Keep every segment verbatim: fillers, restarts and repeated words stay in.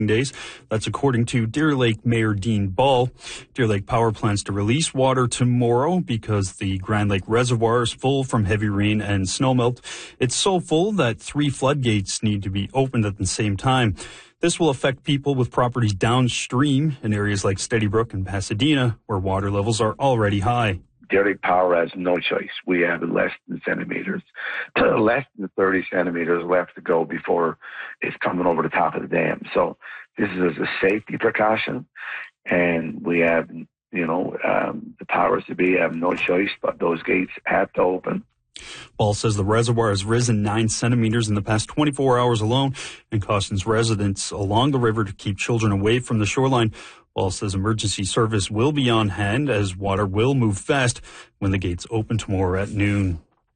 days. That's according to Deer Lake Mayor Dean Ball. Deer Lake Power plans to release water tomorrow because the Grand Lake Reservoir is full from heavy rain and snowmelt. It's so full that three floodgates need to be opened at the same time. This will affect people with properties downstream in areas like Steady Brook and Pasadena, where water levels are already high. Deer Lake Power has no choice. We have less than centimeters, less than thirty centimeters left to go before it's coming over the top of the dam. So this is a safety precaution, and we have, you know, um, the powers to be have no choice, but those gates have to open. Ball says the reservoir has risen nine centimeters in the past twenty-four hours alone and cautions residents along the river to keep children away from the shoreline. Ball says emergency service will be on hand as water will move fast when the gates open tomorrow at noon.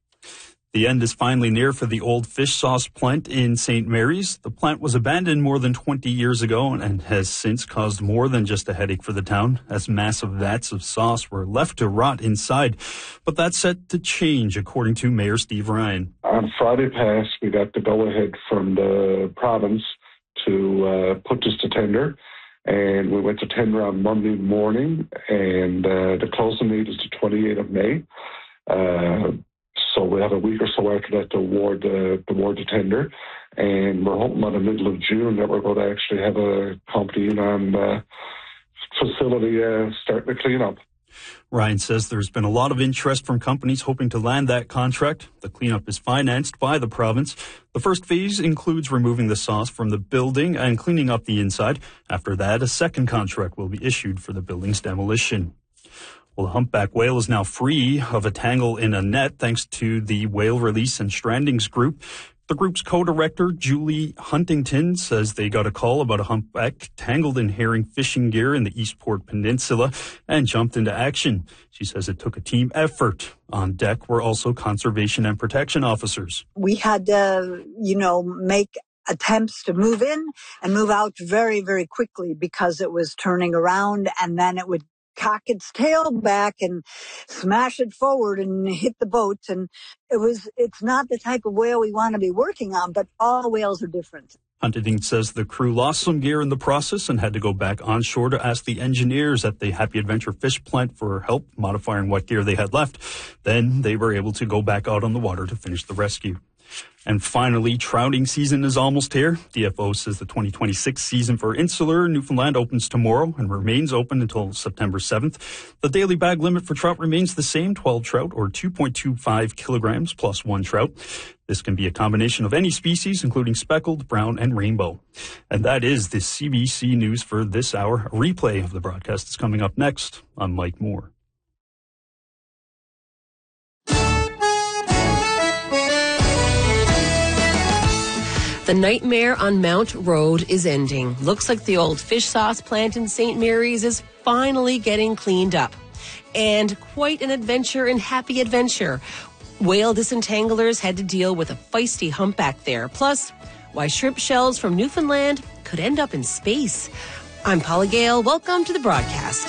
The end is finally near for the old fish sauce plant in Saint Mary's. The plant was abandoned more than twenty years ago and has since caused more than just a headache for the town, as massive vats of sauce were left to rot inside. But that's set to change, according to Mayor Steve Ryan. On Friday past, we got the go-ahead from the province to uh, put this to tender. And we went to tender on Monday morning, and uh, the closing date is the twenty-eighth of May. Uh, so we have a week or so after that to award the, the award the tender. And we're hoping by the middle of June that we're going to actually have a company in on the facility uh, starting to clean up. Ryan says there's been a lot of interest from companies hoping to land that contract. The cleanup is financed by the province. The first phase includes removing the sauce from the building and cleaning up the inside. After that, a second contract will be issued for the building's demolition. Well, the humpback whale is now free of a tangle in a net thanks to the Whale Release and Strandings Group. The group's co-director, Julie Huntington, says they got a call about a humpback tangled in herring fishing gear in the Eastport Peninsula and jumped into action. She says it took a team effort. On deck were also conservation and protection officers. We had to, you know, make attempts to move in and move out very, very quickly because it was turning around, and then it would cock its tail back and smash it forward and hit the boat. And it was, it's not the type of whale we want to be working on, but all whales are different. Huntington says the crew lost some gear in the process and had to go back onshore to ask the engineers at the Happy Adventure Fish Plant for help modifying what gear they had left. Then they were able to go back out on the water to finish the rescue. And finally, trouting season is almost here. D F O says the twenty twenty-six season for Insular Newfoundland opens tomorrow and remains open until September seventh. The daily bag limit for trout remains the same, twelve trout or two point two five kilograms plus one trout. This can be a combination of any species, including speckled, brown, and rainbow. And that is the C B C News for this hour. A replay of the broadcast is coming up next. I'm Mike Moore. The nightmare on Mount Road is ending. Looks like the old fish sauce plant in Saint Mary's is finally getting cleaned up. And quite an adventure and happy adventure. Whale disentanglers had to deal with a feisty humpback there. Plus, why shrimp shells from Newfoundland could end up in space. I'm Paula Gale. Welcome to the broadcast.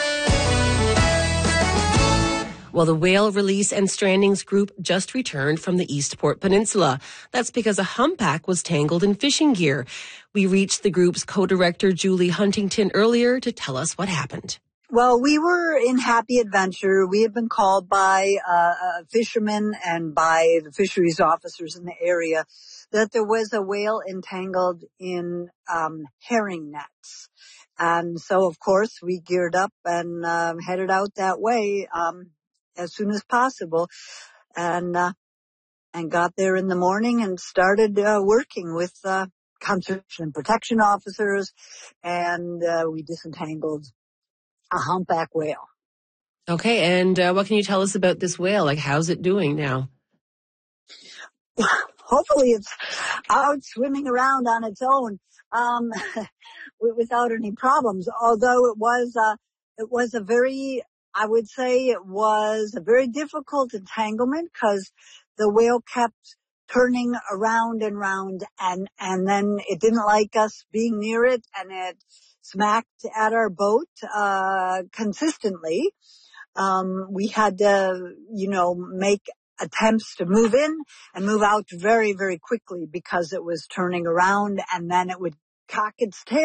Well, the Whale Release and Strandings Group just returned from the Eastport Peninsula. That's because a humpback was tangled in fishing gear. We reached the group's co-director, Julie Huntington, earlier to tell us what happened. Well, we were in Happy Adventure. We had been called by uh, fishermen and by the fisheries officers in the area that there was a whale entangled in um, herring nets. And so, of course, we geared up and um, headed out that way um, as soon as possible, and uh, and got there in the morning and started uh, working with uh, conservation and protection officers, and uh, we disentangled a humpback whale. Okay, and uh, what can you tell us about this whale? Like, how's it doing now? Hopefully it's out swimming around on its own um, without any problems, although it was, uh, it was a very... I would say it was a very difficult entanglement because the whale kept turning around and round, and, and then it didn't like us being near it, and it smacked at our boat uh, consistently. Um, we had to, you know, make attempts to move in and move out very, very quickly because it was turning around, and then it would cock its tail